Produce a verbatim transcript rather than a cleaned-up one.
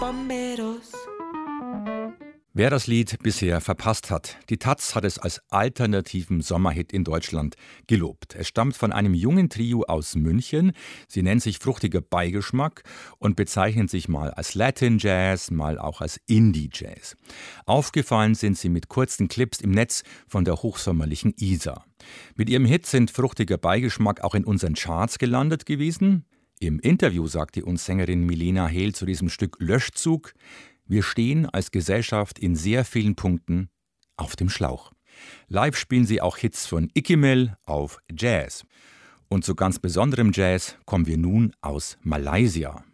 Bomberos. Wer das Lied bisher verpasst hat, die Taz hat es als alternativen Sommerhit in Deutschland gelobt. Es stammt von einem jungen Trio aus München. Sie nennen sich Fruchtiger Beigeschmack und bezeichnen sich mal als Latin Jazz, mal auch als Indie Jazz. Aufgefallen sind sie mit kurzen Clips im Netz von der hochsommerlichen Isar. Mit ihrem Hit sind Fruchtiger Beigeschmack auch in unseren Charts gelandet gewesen. Im Interview sagte uns Sängerin Milena Hehl zu diesem Stück Löschzug: Wir stehen als Gesellschaft in sehr vielen Punkten auf dem Schlauch. Live spielen sie auch Hits von Ikimel auf Jazz. Und zu ganz besonderem Jazz kommen wir nun aus Malaysia.